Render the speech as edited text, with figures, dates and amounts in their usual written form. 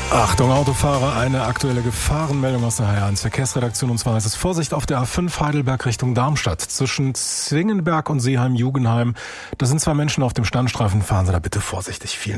Achtung Autofahrer, eine aktuelle Gefahrenmeldung aus der HR1 Verkehrsredaktion, und zwar heißt es Vorsicht auf der A5 Heidelberg Richtung Darmstadt zwischen Zwingenberg und Seeheim-Jugenheim. Da sind 2 Menschen auf dem Standstreifen, fahren Sie da bitte vorsichtig. Vielen Dank.